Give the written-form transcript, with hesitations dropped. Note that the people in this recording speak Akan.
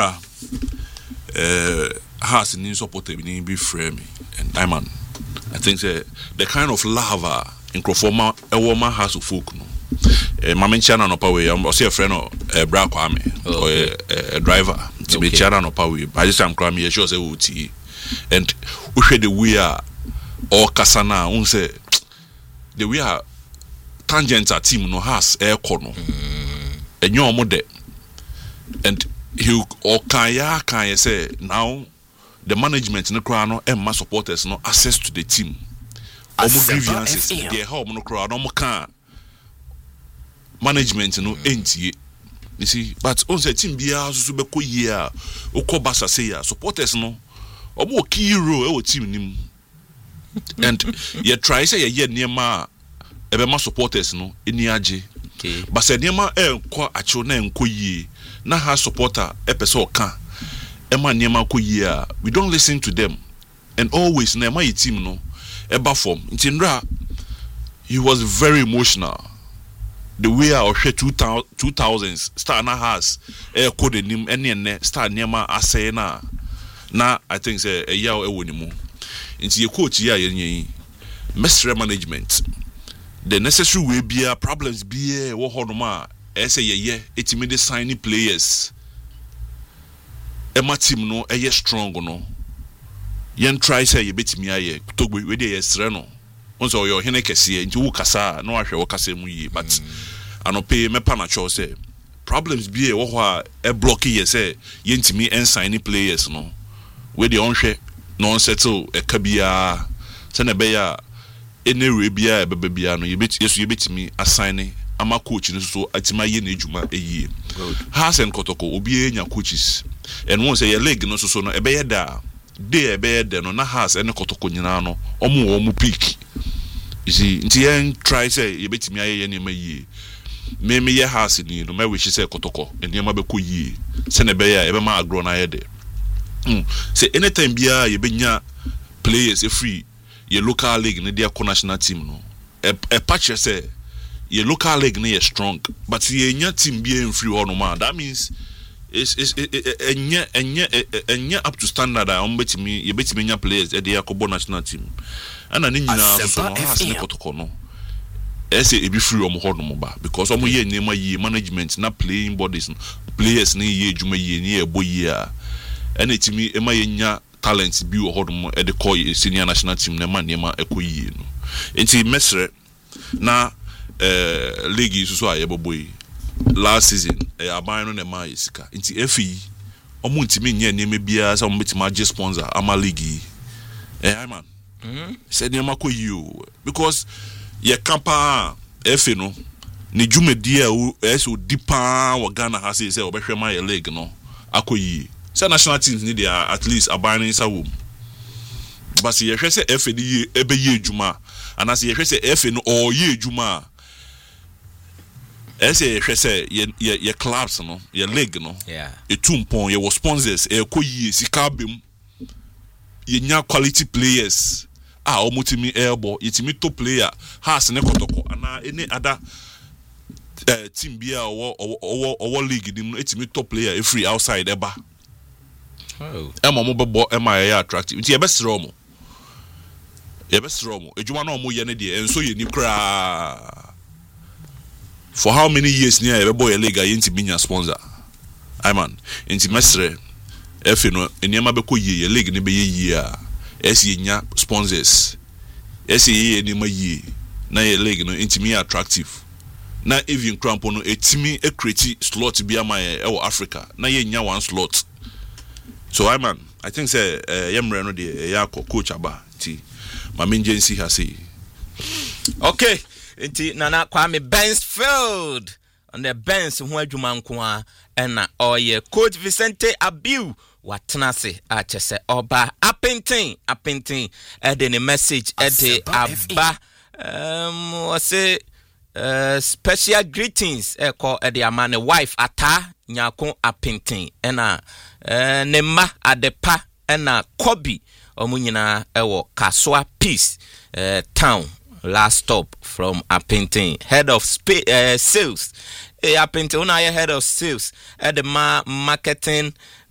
Emra has in support be frame and Diamond. I think the kind of lava in Crofoma a woman has to folk no. Mama Chana no power. I'm see a friend or a bra kwame or a driver to be Chana no power. By this time crime sure say OT and we share the we are or Kasana say the we are tangent at team no has air corner and you are de and he or can you say now the management in the crowd and my supporters no access to the team. Omo grievances they help no crowd no can management no entie. You see, but on the team bia so be ko year okobasa say ya supporters no omo key role e team nim and you try say ye niema ebe ma supporters no eni age okay but say niema enko acho na enko yie na ha supporter e pese oka e ma niema ko yie we don't listen to them and always na my team no eba form ntinra he was very emotional. The way I share 2000s star na has code nim ene star niema asay na I think say a yaw ewonimu nti ye coach ya yen mesre management the necessary way bia problems bia wo hodoma say ye etimi de signing players ema team no strong no yen try say ye betimi aye togbe we dey sre no onso yo hene kese nti wo kasa no ahwe wo kasa mu yi but anope me pa na cho say problems be wo ho a block ye say yentimi ensign players no we dey onhwe no settle e ka bia se na be ya anywhere bia e bebe bia no ye betimi assign ama coach no so atima ye na ejuma eyie Hasen Kotoko obi enya coaches and one say your leg no so no e be da dey e be da no na has ene Kotoko nyina no omo pick. You see, nti try say ye betimi aye ne ma yie. Me ye house ni no me wish say Kotoko eniema be ko yie. Se ne be ya e be ma agro na ye de. Say anytime bia ye benya players free ye local league ne dia national team no. E patch say ye local league ne ye strong but ye nya team bia en free hono ma. That means it's enya up to standard betimi ye betimi nya players e dia ko national team. And an engineer so no has ne Kotoko no say e be free hono ba because omo ye nema ye management na playing bodies players ne ye adwuma ye ne ebo ye a ene timi ema ye nya talent bi hono e de call senior national team na ma nema ekoyie no enti mesre na league so aye boboy last season aban no na ma yesika enti efi omo ntimi nya nema bia sa omo betima age sponsor ama league man said you because ye campa efe no ne dwumadi a so deeper wa Ghana has say obehwe ma ye leg no akoyi say national teams need at least abandon sa wom but ye hwe say efe ni ebe ye adwuma anase ye hwe say efe no or ye adwuma ye hwe say ye clubs no ye leg no etumpon ye was sponsors ekoyi sika bem ye nya quality players omutimi elbow yetimi top player has ne Kotoko ana any other team bia or league dim etimi top player free outside eba mo bebo ya attractive nti ye besro mo ejuma na mo ye ne de enso ye ni kra for how many years near ye bebo ye league yentimi nya sponsor man nti mesre efe no eniema be ko ye league ne be ye a esi nya sponsors esi ye ni ma ye na ye league no intimi attractive na even crampo no etimi create slot bia ma e Africa na ye nya one slot so I think say yemre no de ya coach aba ti ma menjency ha say okay enti Nana Kwame Bensfield on the bench ho adwuma nko a na oye coach Vicente Abiu watenase achese oba apintin ede ne message ede aba say special greetings call ede amane wife ata nyako apintin na ne ma adepa na Kobi omunyina ewo Kaswa Peace town last stop from Apintin head of sales Apintin una head of sales at the marketing